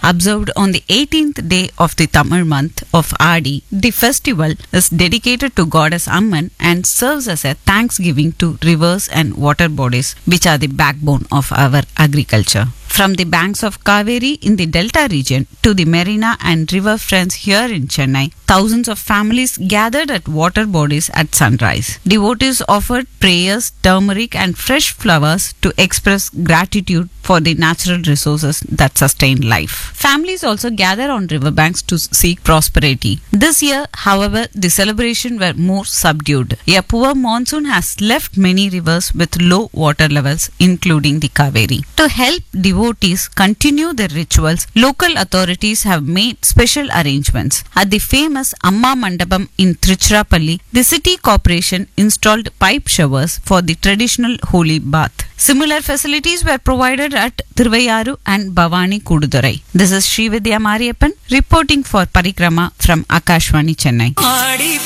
observed on the 18th day of the Tamil month of Adi. The festival is dedicated to goddess Amman and serves as a thanksgiving to rivers and water bodies, which are the backbone of our agriculture. From the banks of Kaveri in the Delta region to the marina and river fronts here in Chennai, thousands of families gathered at water bodies at sunrise. Devotees offered prayers, turmeric and fresh flowers to express gratitude for the natural resources that sustain life. Families also gather on riverbanks to seek prosperity. This year, however, the celebration were more subdued. A poor monsoon has left many rivers with low water levels, including the Kaveri. To help devotees continue their rituals, local authorities have made special arrangements. At the famous Amma Mandapam in Tiruchirappalli, the city corporation installed pipe showers for the traditional holy bath. Similar facilities were provided at Thiruvayaru and Bhavani Kududurai. This is Srividya Mariyappan reporting for Parikrama from Akashvani, Chennai.